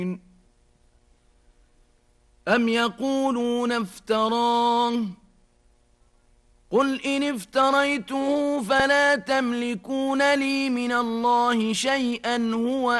أم يقولون افتراه قل إن افتريته فلا تملكون لي من الله شيئا هو